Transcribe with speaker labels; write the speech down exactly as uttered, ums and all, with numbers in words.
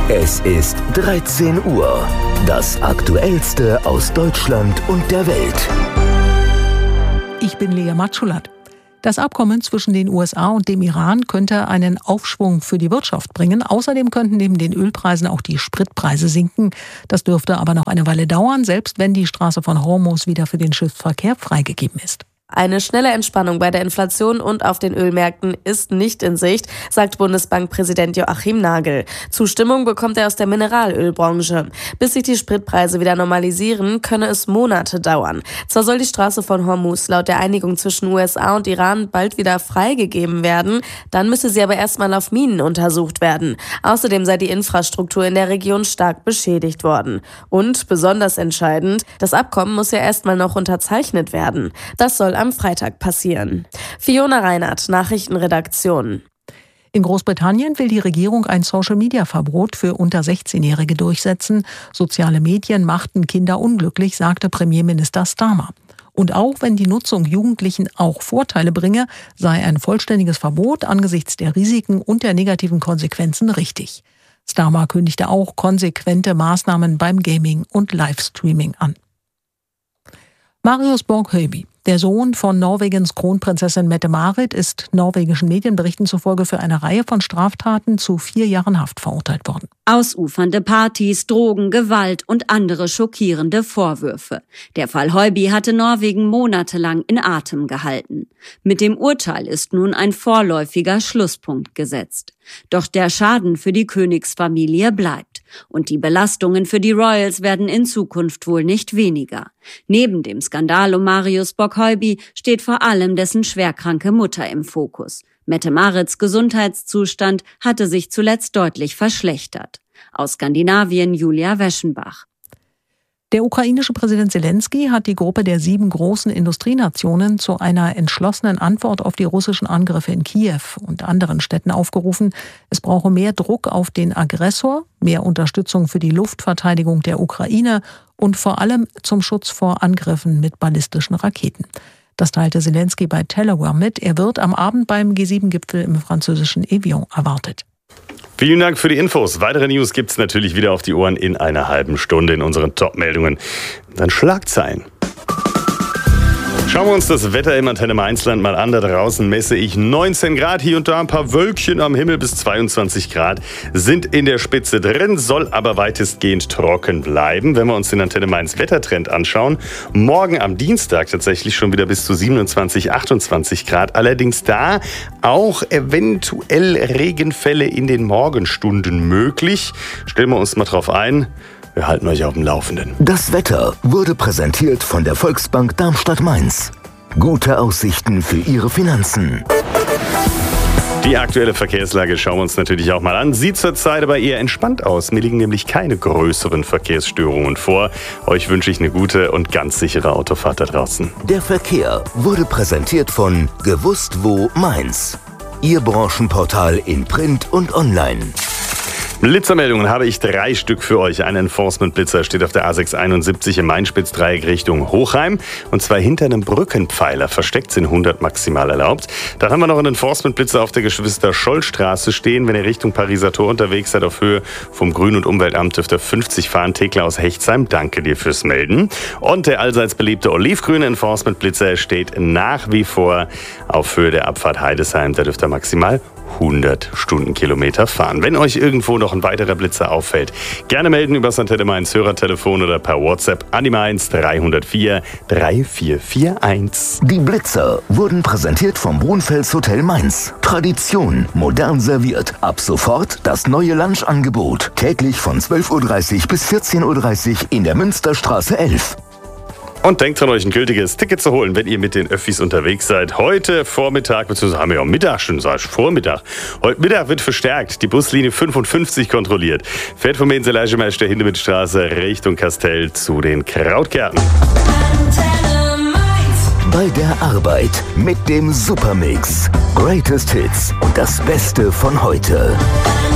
Speaker 1: Es ist dreizehn Uhr. Das Aktuellste aus Deutschland und der Welt.
Speaker 2: Ich bin Lea Matschulat. Das Abkommen zwischen den U S A und dem Iran könnte einen Aufschwung für die Wirtschaft bringen. Außerdem könnten neben den Ölpreisen auch die Spritpreise sinken. Das dürfte aber noch eine Weile dauern, selbst wenn die Straße von Hormuz wieder für den Schiffsverkehr freigegeben ist.
Speaker 3: Eine schnelle Entspannung bei der Inflation und auf den Ölmärkten ist nicht in Sicht, sagt Bundesbankpräsident Joachim Nagel. Zustimmung bekommt er aus der Mineralölbranche. Bis sich die Spritpreise wieder normalisieren, könne es Monate dauern. Zwar soll die Straße von Hormuz laut der Einigung zwischen U S A und Iran bald wieder freigegeben werden, dann müsse sie aber erstmal auf Minen untersucht werden. Außerdem sei die Infrastruktur in der Region stark beschädigt worden. Und, besonders entscheidend, das Abkommen muss ja erstmal noch unterzeichnet werden. Das soll am Freitag passieren. Fiona Reinhardt, Nachrichtenredaktion.
Speaker 2: In Großbritannien will die Regierung ein Social-Media-Verbot für unter sechzehnjährige durchsetzen. Soziale Medien machten Kinder unglücklich, sagte Premierminister Starmer. Und auch wenn die Nutzung Jugendlichen auch Vorteile bringe, sei ein vollständiges Verbot angesichts der Risiken und der negativen Konsequenzen richtig. Starmer kündigte auch konsequente Maßnahmen beim Gaming und Livestreaming an. Marius Borg-Høiby, der Sohn von Norwegens Kronprinzessin Mette-Marit, ist norwegischen Medienberichten zufolge für eine Reihe von Straftaten zu vier Jahren Haft verurteilt worden.
Speaker 4: Ausufernde Partys, Drogen, Gewalt und andere schockierende Vorwürfe. Der Fall Høiby hatte Norwegen monatelang in Atem gehalten. Mit dem Urteil ist nun ein vorläufiger Schlusspunkt gesetzt. Doch der Schaden für die Königsfamilie bleibt. Und die Belastungen für die Royals werden in Zukunft wohl nicht weniger. Neben dem Skandal um Marius Borg-Høiby steht vor allem dessen schwerkranke Mutter im Fokus. Mette-Marits Gesundheitszustand hatte sich zuletzt deutlich verschlechtert. Aus Skandinavien Julia Weschenbach.
Speaker 2: Der ukrainische Präsident Zelensky hat die Gruppe der sieben großen Industrienationen zu einer entschlossenen Antwort auf die russischen Angriffe in Kiew und anderen Städten aufgerufen. Es brauche mehr Druck auf den Aggressor, mehr Unterstützung für die Luftverteidigung der Ukraine und vor allem zum Schutz vor Angriffen mit ballistischen Raketen. Das teilte Zelensky bei Telegram mit. Er wird am Abend beim G sieben Gipfel im französischen Evian erwartet.
Speaker 5: Vielen Dank für die Infos. Weitere News gibt's natürlich wieder auf die Ohren in einer halben Stunde in unseren Top-Meldungen. Dann Schlagzeilen. Schauen wir uns das Wetter im Antenne Mainzland mal an. Da draußen messe ich neunzehn Grad, hier und da ein paar Wölkchen am Himmel, bis zweiundzwanzig Grad sind in der Spitze drin, soll aber weitestgehend trocken bleiben. Wenn wir uns den Antenne Mainz Wettertrend anschauen, morgen am Dienstag tatsächlich schon wieder bis zu siebenundzwanzig, achtundzwanzig Grad. Allerdings da auch eventuell Regenfälle in den Morgenstunden möglich. Stellen wir uns mal drauf ein. Wir halten euch auf dem Laufenden.
Speaker 1: Das Wetter wurde präsentiert von der Volksbank Darmstadt-Mainz. Gute Aussichten für Ihre Finanzen.
Speaker 5: Die aktuelle Verkehrslage schauen wir uns natürlich auch mal an. Sieht zurzeit aber eher entspannt aus. Mir liegen nämlich keine größeren Verkehrsstörungen vor. Euch wünsche ich eine gute und ganz sichere Autofahrt da draußen.
Speaker 1: Der Verkehr wurde präsentiert von Gewusst wo Mainz. Ihr Branchenportal in Print und Online.
Speaker 5: Blitzermeldungen habe ich drei Stück für euch. Ein Enforcement-Blitzer steht auf der A sechs einundsiebzig im Main-Spitz-Dreieck Richtung Hochheim. Und zwar hinter einem Brückenpfeiler. Versteckt sind hundert maximal erlaubt. Dann haben wir noch einen Enforcement-Blitzer auf der Geschwister-Scholl-Straße stehen. Wenn ihr Richtung Pariser Tor unterwegs seid, auf Höhe vom Grün- und Umweltamt dürft ihr fünfzig fahren. Thekla aus Hechtsheim, danke dir fürs Melden. Und der allseits beliebte olivgrüne Enforcement-Blitzer steht nach wie vor auf Höhe der Abfahrt Heidesheim. Da dürft ihr maximal hundert Stundenkilometer fahren. Wenn euch irgendwo noch ein weiterer Blitzer auffällt, gerne melden über das Antenne Mainz Hörertelefon oder per WhatsApp an die Mainz drei null vier, drei vier vier eins.
Speaker 1: Die Blitzer wurden präsentiert vom Brunfels Hotel Mainz. Tradition, modern serviert. Ab sofort das neue Lunchangebot. Täglich von zwölf Uhr dreißig bis vierzehn Uhr dreißig in der Münsterstraße elf.
Speaker 5: Und denkt dran, euch ein gültiges Ticket zu holen, wenn ihr mit den Öffis unterwegs seid. Heute Vormittag, beziehungsweise haben wir ja Mittag schon, sag ich, Vormittag. Heute Mittag wird verstärkt die Buslinie fünfundfünfzig kontrolliert. Fährt vom Menzel-Leischemeister Hindemithstraße Richtung Kastell zu den Krautgärten.
Speaker 1: Bei der Arbeit mit dem Supermix. Greatest Hits und das Beste von heute.